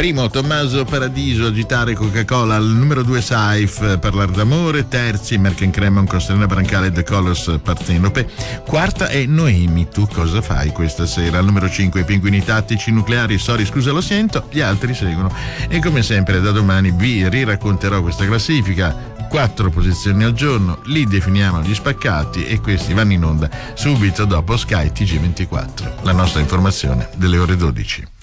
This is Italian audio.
Primo Tommaso Paradiso, Agitare Coca-Cola. Al numero 2 Saif, Parlare d'amore. Terzi Merken Cremon con Serena Brancale e The Colors, Partenope. Quarta è Noemi, Tu cosa fai questa sera. Al numero 5 i Pinguini Tattici Nucleari, Sorry scusa lo sento. Gli altri seguono e come sempre da domani vi riracconterò questa classifica. 4 posizioni al giorno, lì definiamo gli spaccati e questi vanno in onda subito dopo Sky TG24, la nostra informazione delle ore 12.